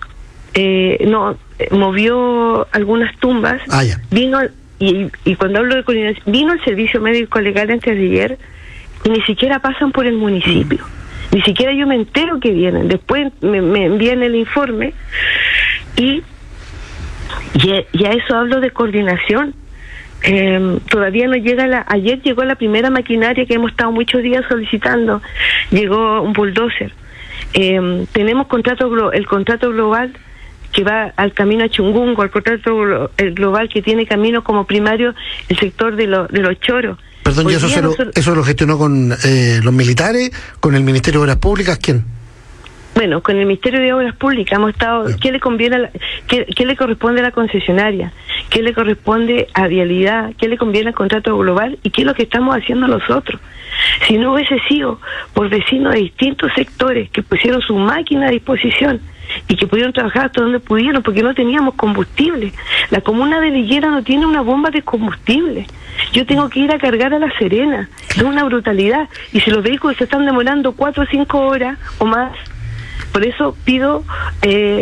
movió algunas tumbas. Ya. Vino, y cuando hablo de coordinación, vino el servicio médico legal antes de ayer, y ni siquiera pasan por el municipio. Ni siquiera yo me entero que vienen. Después me envían el informe, y a eso hablo de coordinación. Todavía no llega ayer llegó la primera maquinaria que hemos estado muchos días solicitando. Llegó un bulldozer. Tenemos el contrato global que va al camino a Chungungo, el contrato global que tiene camino como primario el sector de los Choros. Perdón, ¿y eso lo gestionó con los militares, con el Ministerio de Obras Públicas? ¿Quién? Bueno, con el Ministerio de Obras Públicas hemos estado. ¿Qué le conviene qué le corresponde a la concesionaria? ¿Qué le corresponde a Vialidad? ¿Qué le conviene al contrato global? ¿Y qué es lo que estamos haciendo nosotros? Si no hubiese sido por vecinos de distintos sectores que pusieron su máquina a disposición y que pudieron trabajar hasta donde pudieron, porque no teníamos combustible. La comuna de Higuera no tiene una bomba de combustible. Yo tengo que ir a cargar a La Serena. Es una brutalidad. Y si los vehículos se están demorando 4 o 5 horas o más, por eso pido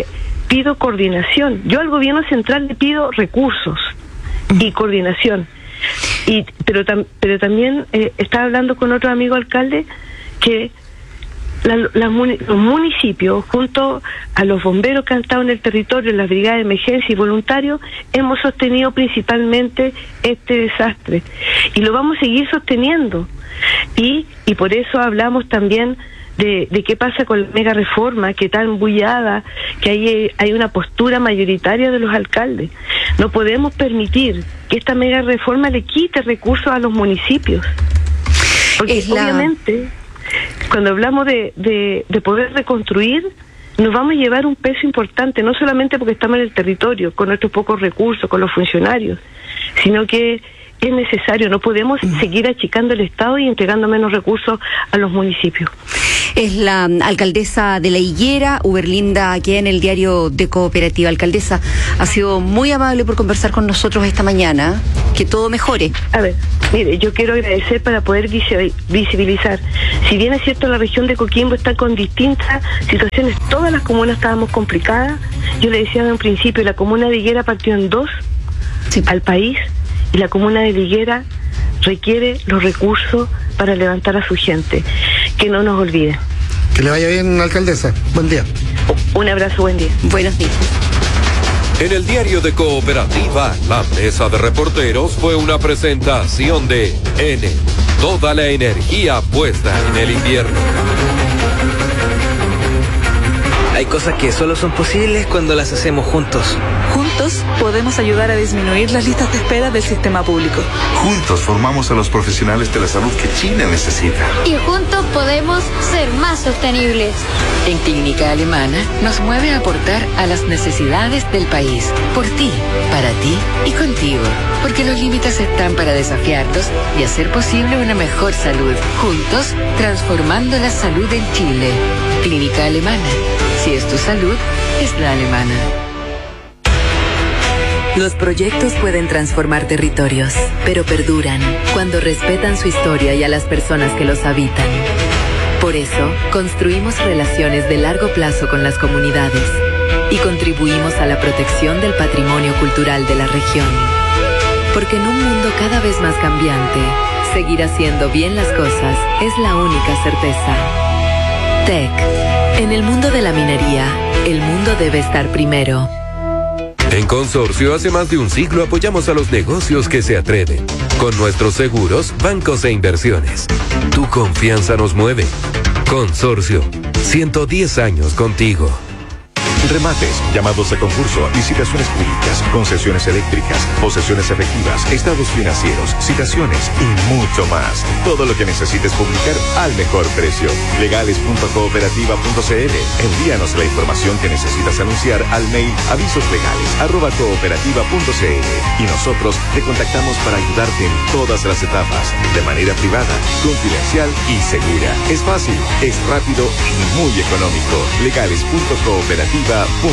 pido coordinación. Yo al gobierno central le pido recursos y coordinación. Pero también estaba hablando con otro amigo alcalde que los municipios, junto a los bomberos que han estado en el territorio, las brigadas de emergencia y voluntarios, hemos sostenido principalmente este desastre y lo vamos a seguir sosteniendo. Y por eso hablamos también de qué pasa con la mega reforma, que está embullada, que hay una postura mayoritaria de los alcaldes. No podemos permitir que esta mega reforma le quite recursos a los municipios, porque obviamente cuando hablamos de poder reconstruir, nos vamos a llevar un peso importante, no solamente porque estamos en el territorio, con nuestros pocos recursos, con los funcionarios, sino que es necesario, no podemos seguir achicando el Estado y entregando menos recursos a los municipios. Es la alcaldesa de La Higuera, Uberlinda, aquí en el diario de Cooperativa. Alcaldesa, ha sido muy amable por conversar con nosotros esta mañana. Que todo mejore. A ver, mire, yo quiero agradecer para poder visibilizar. Si bien es cierto, la región de Coquimbo está con distintas situaciones, todas las comunas estábamos complicadas. Yo le decía en un principio, la comuna de Higuera partió en dos al país, y la comuna de Higuera requiere los recursos para levantar a su gente. Que no nos olviden. Que le vaya bien, alcaldesa. Buen día. Un abrazo, buen día. Buenos días. En el diario de Cooperativa, la mesa de reporteros fue una presentación de N. Toda la energía puesta en el invierno. Hay cosas que solo son posibles cuando las hacemos juntos. Juntos podemos ayudar a disminuir las listas de espera del sistema público. Juntos formamos a los profesionales de la salud que Chile necesita. Y juntos podemos ser más sostenibles. En Clínica Alemana nos mueve a aportar a las necesidades del país. Por ti, para ti y contigo. Porque los límites están para desafiarlos y hacer posible una mejor salud. Juntos, transformando la salud en Chile. Clínica Alemana. Si es tu salud, es la alemana. Los proyectos pueden transformar territorios, pero perduran cuando respetan su historia y a las personas que los habitan. Por eso, construimos relaciones de largo plazo con las comunidades y contribuimos a la protección del patrimonio cultural de la región. Porque en un mundo cada vez más cambiante, seguir haciendo bien las cosas es la única certeza. TEC. En el mundo de la minería, el mundo debe estar primero. En Consorcio, hace más de un siglo apoyamos a los negocios que se atreven. Con nuestros seguros, bancos e inversiones. Tu confianza nos mueve. Consorcio, 110 años contigo. Remates, llamados a concurso, licitaciones públicas, concesiones eléctricas, posesiones efectivas, estados financieros, citaciones y mucho más. Todo lo que necesites publicar al mejor precio. Legales.cooperativa.cl. Envíanos la información que necesitas anunciar al mail avisoslegales@cooperativa.cl y nosotros te contactamos para ayudarte en todas las etapas, de manera privada, confidencial y segura. Es fácil, es rápido y muy económico. Legales.cooperativa.cl.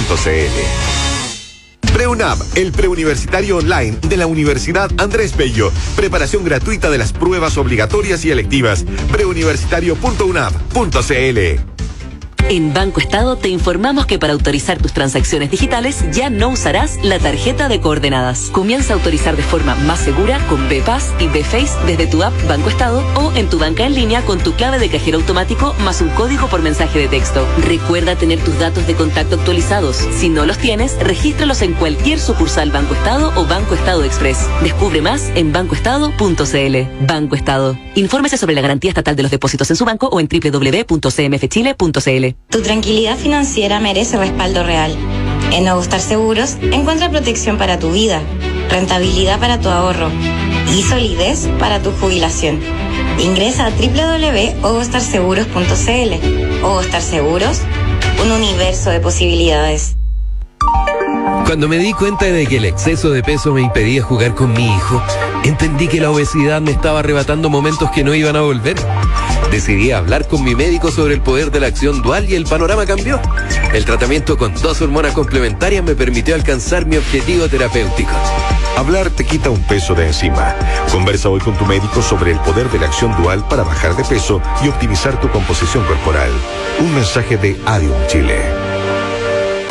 PreUNAV, el preuniversitario online de la Universidad Andrés Bello. Preparación gratuita de las pruebas obligatorias y electivas. preuniversitario.unab.cl. En Banco Estado te informamos que para autorizar tus transacciones digitales ya no usarás la tarjeta de coordenadas. Comienza a autorizar de forma más segura con BPass y BFace desde tu app Banco Estado o en tu banca en línea con tu clave de cajero automático más un código por mensaje de texto. Recuerda tener tus datos de contacto actualizados. Si no los tienes, regístralos en cualquier sucursal Banco Estado o Banco Estado Express. Descubre más en bancoestado.cl. Banco Estado. Infórmese sobre la garantía estatal de los depósitos en su banco o en www.cmfchile.cl. Tu tranquilidad financiera merece respaldo real. En Nuevo Star Seguros encuentra protección para tu vida, rentabilidad para tu ahorro y solidez para tu jubilación. Ingresa a www.ogostarseguros.cl. Ogostar Seguros, un universo de posibilidades. Cuando me di cuenta de que el exceso de peso me impedía jugar con mi hijo, entendí que la obesidad me estaba arrebatando momentos que no iban a volver. Decidí hablar con mi médico sobre el poder de la acción dual y el panorama cambió. El tratamiento con 2 hormonas complementarias me permitió alcanzar mi objetivo terapéutico. Hablar te quita un peso de encima. Conversa hoy con tu médico sobre el poder de la acción dual para bajar de peso y optimizar tu composición corporal. Un mensaje de Adium Chile.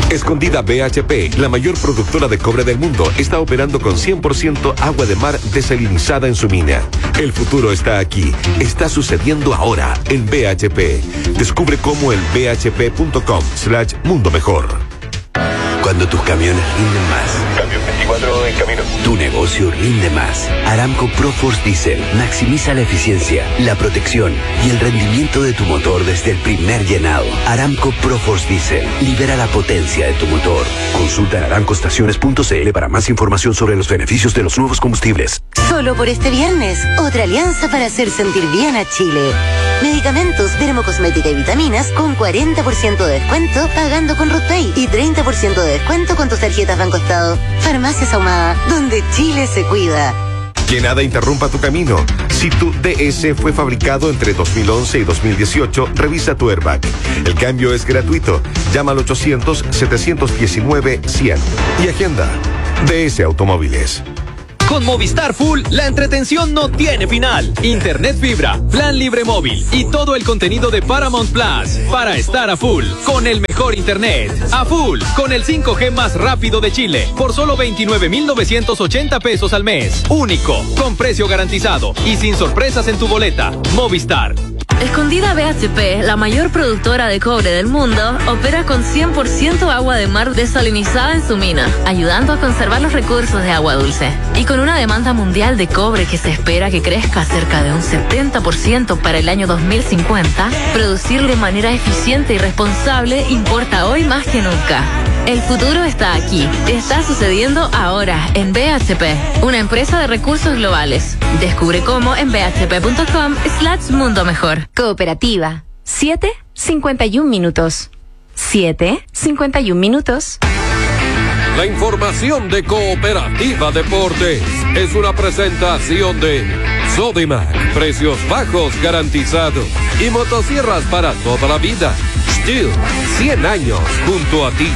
Escondida BHP, la mayor productora de cobre del mundo, está operando con 100% agua de mar desalinizada en su mina. El futuro está aquí, está sucediendo ahora en BHP. Descubre cómo en bhp.com/mundo mejor. Cuando tus camiones rinden más. Camión 24 en camino. Tu negocio rinde más. Aramco ProForce Diesel maximiza la eficiencia, la protección y el rendimiento de tu motor desde el primer llenado. Aramco ProForce Diesel libera la potencia de tu motor. Consulta en aramcoestaciones.cl para más información sobre los beneficios de los nuevos combustibles. Solo por este viernes, otra alianza para hacer sentir bien a Chile. Medicamentos, dermocosmética y vitaminas con 40% de descuento pagando con RutPay y 30% de descuento con tus tarjetas Banco Estado. Farmacias Ahumada, donde Chile se cuida. Que nada interrumpa tu camino. Si tu DS fue fabricado entre 2011 y 2018, revisa tu airbag. El cambio es gratuito. Llama al 800-719-100 y agenda DS Automóviles. Con Movistar Full, la entretención no tiene final. Internet fibra, plan libre móvil y todo el contenido de Paramount Plus para estar a full con el mejor internet. A full con el 5G más rápido de Chile por solo 29,980 pesos al mes. Único, con precio garantizado y sin sorpresas en tu boleta. Movistar. Escondida BHP, la mayor productora de cobre del mundo, opera con 100% agua de mar desalinizada en su mina, ayudando a conservar los recursos de agua dulce. Y con una demanda mundial de cobre que se espera que crezca cerca de un 70% para el año 2050, producir de manera eficiente y responsable importa hoy más que nunca. El futuro está aquí. Está sucediendo ahora en BHP, una empresa de recursos globales. Descubre cómo en bhp.com/mundo mejor. Cooperativa. 7:51 minutos. 7:51 minutos. La información de Cooperativa Deportes es una presentación de Sodimac, precios bajos garantizados y motosierras para toda la vida. Stihl, 100 años junto a ti.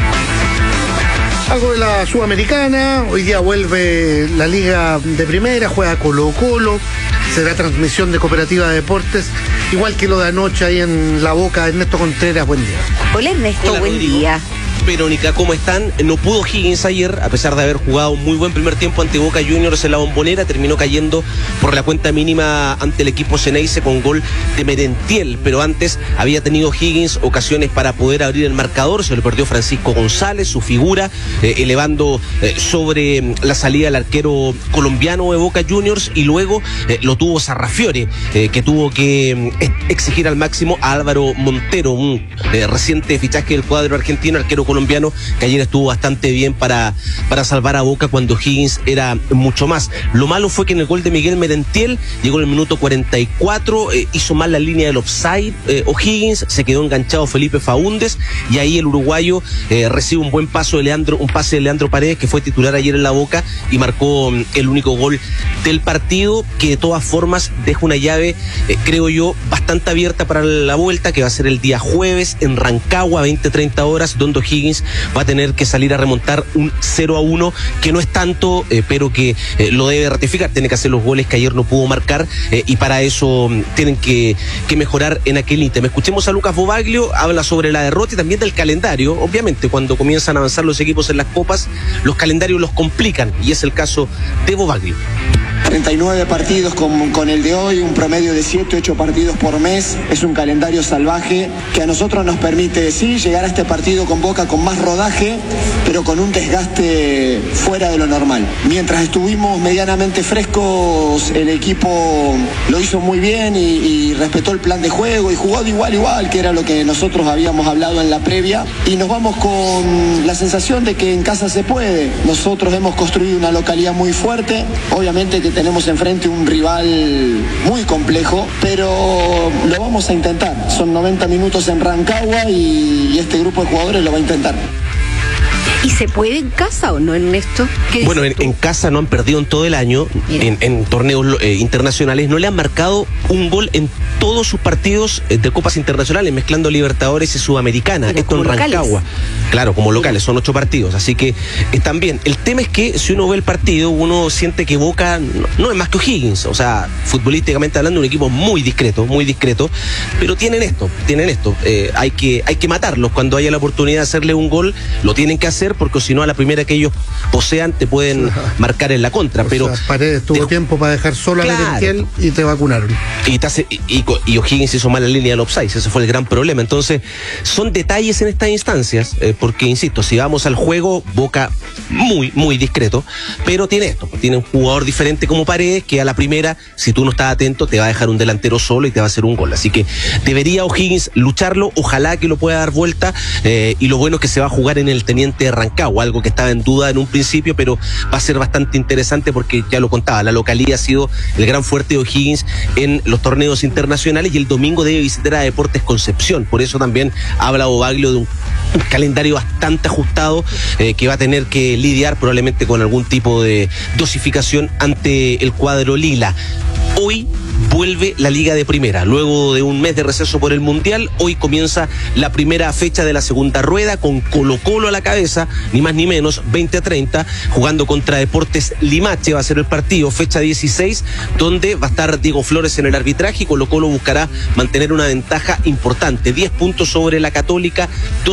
Algo de la Sudamericana, hoy día vuelve la Liga de Primera, juega Colo-Colo, será transmisión de Cooperativa Deportes, igual que lo de anoche ahí en La Boca. Ernesto Contreras, buen día. Hola Ernesto, Hola, buen Rodrigo. día. Verónica, ¿cómo están? No pudo Higgins ayer, a pesar de haber jugado un muy buen primer tiempo ante Boca Juniors en la Bombonera, terminó cayendo por la cuenta mínima ante el equipo Ceneice con gol de Merentiel, pero antes había tenido Higgins ocasiones para poder abrir el marcador, se lo perdió Francisco González, su figura, elevando sobre la salida del arquero colombiano de Boca Juniors, y luego lo tuvo Sarrafiore, que tuvo que exigir al máximo a Álvaro Montero, un reciente fichaje del cuadro argentino, arquero colombiano, que ayer estuvo bastante bien para salvar a Boca cuando Higgins era mucho más. Lo malo fue que en el gol de Miguel Merentiel llegó en el minuto 44, hizo mal la línea del offside O'Higgins, se quedó enganchado Felipe Faúndez, y ahí el uruguayo recibe un buen pase de Leandro Paredes, que fue titular ayer en la Boca y marcó el único gol del partido, que de todas formas deja una llave, creo yo, bastante abierta para la vuelta, que va a ser el día jueves en Rancagua, 20-30 horas, donde Higgins va a tener que salir a remontar un 0-1, que no es tanto, pero que lo debe ratificar. Tiene que hacer los goles que ayer no pudo marcar, y para eso tienen que mejorar en aquel ítem. Escuchemos a Lucas Bobaglio, habla sobre la derrota y también del calendario. Obviamente, cuando comienzan a avanzar los equipos en las copas, los calendarios los complican, y es el caso de Bobaglio. 39 partidos con el de hoy, un promedio de 7-8 partidos por mes. Es un calendario salvaje que a nosotros nos permite, sí, llegar a este partido con Boca con más rodaje, pero con un desgaste fuera de lo normal. Mientras estuvimos medianamente frescos, el equipo lo hizo muy bien y respetó el plan de juego y jugó de igual a igual, que era lo que nosotros habíamos hablado en la previa. Y nos vamos con la sensación de que en casa se puede. Nosotros hemos construido una localidad muy fuerte, obviamente que tenemos enfrente un rival muy complejo, pero lo vamos a intentar. Son 90 minutos en Rancagua y este grupo de jugadores lo va a intentar. ¿Y se puede en casa o no, Ernesto? Bueno, en casa no han perdido en todo el año, en torneos internacionales, no le han marcado un gol en todos sus partidos de copas internacionales, mezclando Libertadores y Sudamericana, esto en Rancagua. Claro, como locales, son 8 partidos, así que están bien. El tema es que si uno ve el partido, uno siente que Boca no es más que O'Higgins, o sea, futbolísticamente hablando, un equipo muy discreto, pero tienen esto, hay que matarlos. Cuando haya la oportunidad de hacerle un gol, lo tienen que hacer, porque si no, a la primera que ellos posean, te pueden marcar en la contra. Pero Paredes tuvo tiempo para dejar solo a Merentiel y te vacunaron. Y O'Higgins hizo mal la línea del offside, ese fue el gran problema. Entonces, son detalles en estas instancias, porque, insisto, si vamos al juego, Boca muy discreto, pero tiene esto, tiene un jugador diferente como Paredes, que a la primera, si tú no estás atento, te va a dejar un delantero solo y te va a hacer un gol. Así que debería O'Higgins lucharlo, ojalá que lo pueda dar vuelta, y lo bueno es que se va a jugar en el Teniente Rancagua, algo que estaba en duda en un principio, pero va a ser bastante interesante porque ya lo contaba, la localía ha sido el gran fuerte de O'Higgins en los torneos internacionales, y el domingo debe visitar a Deportes Concepción. Por eso también habla Obaglio de un calendario bastante ajustado, que va a tener que lidiar probablemente con algún tipo de dosificación ante el cuadro lila. Hoy vuelve la Liga de Primera, luego de un mes de receso por el Mundial. Hoy comienza la primera fecha de la segunda rueda, con Colo-Colo a la cabeza, ni más ni menos, 20-30, jugando contra Deportes Limache. Va a ser el partido, fecha 16, donde va a estar Diego Flores en el arbitraje, y Colo-Colo buscará mantener una ventaja importante, 10 puntos sobre la Católica,